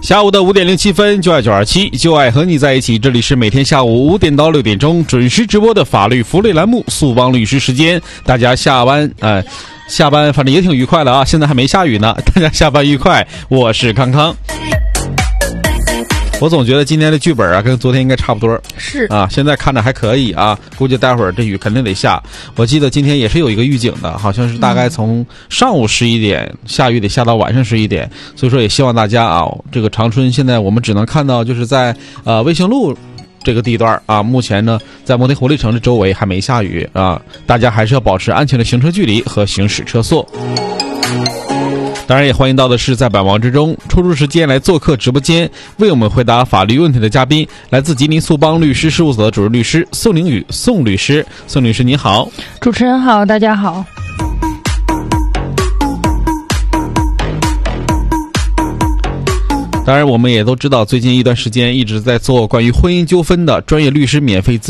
下午的5点07分，就爱927，就爱和你在一起。这里是每天下午5点到6点钟准时直播的法律福利栏目速帮律师时间。大家下班反正也挺愉快的啊，现在还没下雨呢，大家下班愉快。我是康康。我总觉得今天的剧本啊跟昨天应该差不多， 是啊，现在看着还可以啊，估计待会儿这雨肯定得下。我记得今天也是有一个预警的，好像是大概从上午11点下雨得下到晚上11点，所以说也希望大家啊，这个长春现在我们只能看到就是在卫星路这个地段啊，目前呢在摩天活力城的周围还没下雨啊，大家还是要保持安全的行车距离和行驶车速。当然也欢迎到的是在百忙之中抽出时间来做客直播间为我们回答法律问题的嘉宾，来自吉林速帮律师事务所的主任律师宋凌宇宋律师。宋律师您好。 主持人好，大家好。 当然我们也都知道最近一段时间一直在做关于婚姻纠纷的专业律师免费咨